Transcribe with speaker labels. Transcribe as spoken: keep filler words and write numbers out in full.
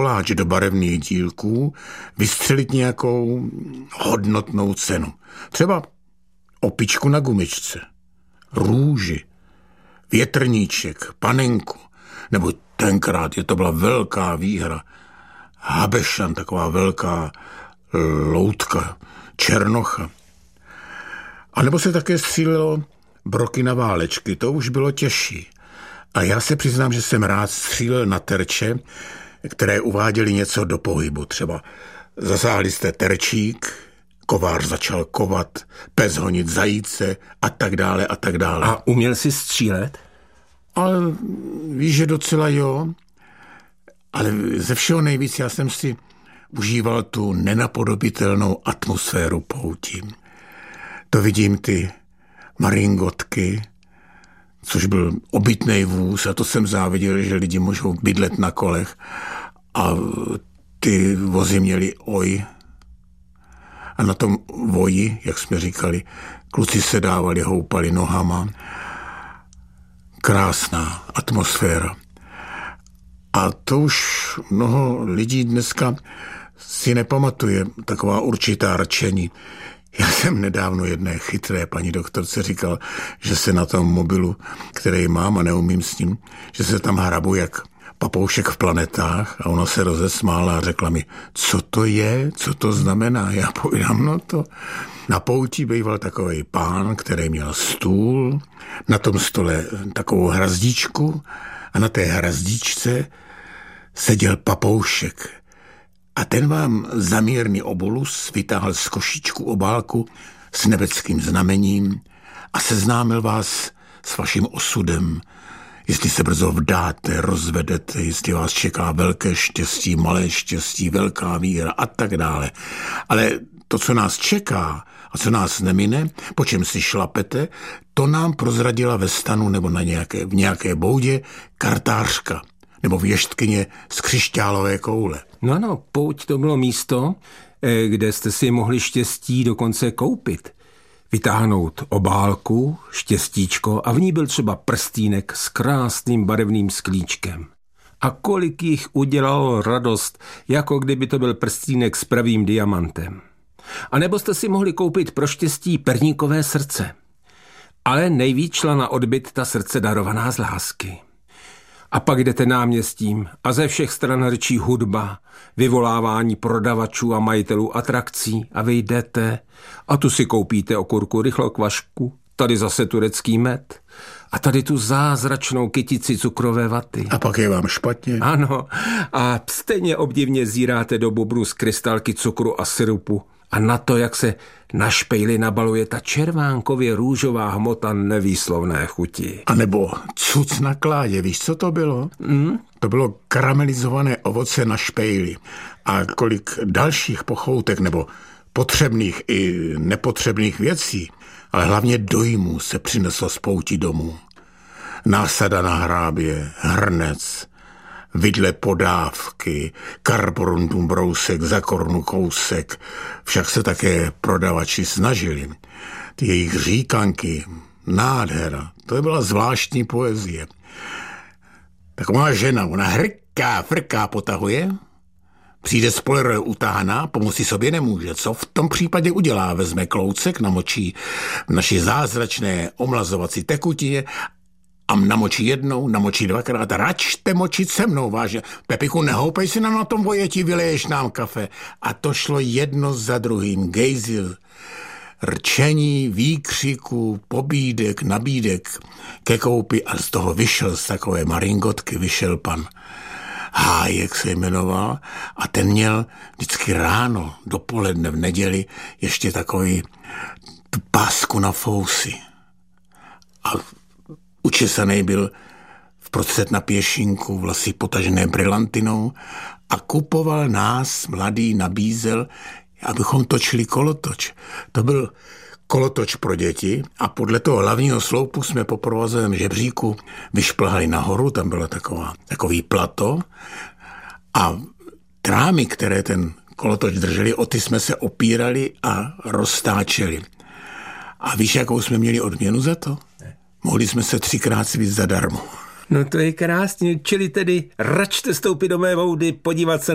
Speaker 1: koláč do barevných dílků vystřelit nějakou hodnotnou cenu. Třeba opičku na gumičce, růži, větrníček, panenku, nebo tenkrát je to byla velká výhra, habešan, taková velká loutka, černocha. A nebo se také střílelo broky na válečky, to už bylo těžší. A já se přiznám, že jsem rád střílel na terče, které uváděly něco do pohybu. Třeba zasáhli jste terčík, kovář začal kovat, pes honit zajíce a tak dále a tak dále.
Speaker 2: A uměl jsi střílet?
Speaker 1: Ale víš, že docela jo. Ale ze všeho nejvíc já jsem si užíval tu nenapodobitelnou atmosféru poutí. To vidím ty maringotky, což byl obytnej vůz, a to jsem záviděl, že lidi můžou bydlet na kolech, a ty vozy měly oj. A na tom voji, jak jsme říkali, kluci se dávali, houpali nohama. Krásná atmosféra. A to už mnoho lidí dneska si nepamatuje, taková určitá rčení. Já jsem nedávno jedné chytré paní doktorce říkal, že se na tom mobilu, který mám a neumím s ním, že se tam hrabu jak papoušek v planetách, a ona se rozesmála a řekla mi, co to je, co to znamená. Já povídám, no to. Na pouti býval takovej pán, který měl stůl, na tom stole takovou hrazdičku a na té hrazdičce seděl papoušek. A ten vám za mírný obolus vytáhl z košíčku obálku s nebeckým znamením a seznámil vás s vaším osudem, jestli se brzo vdáte, rozvedete, jestli vás čeká velké štěstí, malé štěstí, velká víra a tak dále. Ale to, co nás čeká a co nás nemine, po čem si šlapete, to nám prozradila ve stanu nebo na nějaké, v nějaké boudě kartářka nebo věštkyně z křišťálové koule.
Speaker 2: No ano, pouť to bylo místo, kde jste si mohli štěstí dokonce koupit. Vytáhnout obálku, štěstíčko, a v ní byl třeba prstýnek s krásným barevným sklíčkem. A kolik jich udělalo radost, jako kdyby to byl prstýnek s pravým diamantem. A nebo jste si mohli koupit pro štěstí perníkové srdce. Ale nejvíc šla na odbyt ta srdce darovaná z lásky. A pak jdete náměstím a ze všech stran rčí hudba, vyvolávání prodavačů a majitelů atrakcí, a vy jdete a tu si koupíte okurku rychlokvašku, tady zase turecký med a tady tu zázračnou kytici cukrové vaty.
Speaker 1: A pak je vám špatně.
Speaker 2: Ano, a stejně obdivně zíráte do bubru z krystalky cukru a syrupu a na to, jak se na špejli nabaluje ta červánkově růžová hmota nevýslovné chuti.
Speaker 1: A nebo cuc na kládě, víš, co to bylo?
Speaker 2: Mm?
Speaker 1: To bylo karamelizované ovoce na špejli. A kolik dalších pochoutek nebo potřebných i nepotřebných věcí, ale hlavně dojmů se přineslo z pouti domů. Násada na hrábě, hrnec, vidle podávky, karborundum brousek, za korunu kousek. Však se také prodavači snažili. Ty jejich říkanky, nádhera, to byla zvláštní poezie. Taková žena, ona hrká, frká, potahuje, přijde z poleroje utáhná, pomoci sobě nemůže. Co v tom případě udělá? Vezme kloucek, namočí v naší zázračné omlazovací tekutině a namočí jednou, namočí dvakrát. Račte močit se mnou, vážně. Pepiku, nehoupej si nám na tom vojetí, vyleješ nám kafe. A to šlo jedno za druhým. Gejzil, rčení, výkřiků, pobídek, nabídek ke koupi, a z toho vyšel, z takové maringotky vyšel pan Hájek se jmenoval, a ten měl vždycky ráno, dopoledne v neděli ještě takový tu pásku na fousy. A učesaný byl vprostřed na pěšinku, vlasy potažené brylantinou, a kupoval nás, mladý, nabízel, abychom točili kolotoč. To byl kolotoč pro děti a podle toho hlavního sloupu jsme po provazovém žebříku vyšplhali nahoru, tam bylo taková, takový plato, a trámy, které ten kolotoč drželi, o ty jsme se opírali a roztáčeli. A víš, jakou jsme měli odměnu za to? Mohli jsme se třikrát svít zadarmo.
Speaker 2: No to je krásně, čili tedy račte stoupit do mé voudy, podívat se